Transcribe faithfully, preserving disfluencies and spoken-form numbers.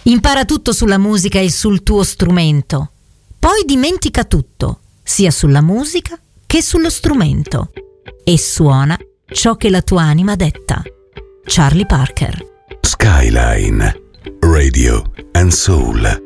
Impara tutto sulla musica e sul tuo strumento. Poi dimentica tutto, sia sulla musica che sullo strumento. E suona ciò che la tua anima detta. Charlie Parker. Skyline Radio and Soul.